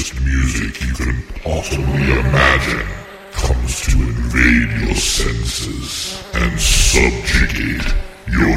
greatest music you can possibly imagine comes to invade your senses and subjugate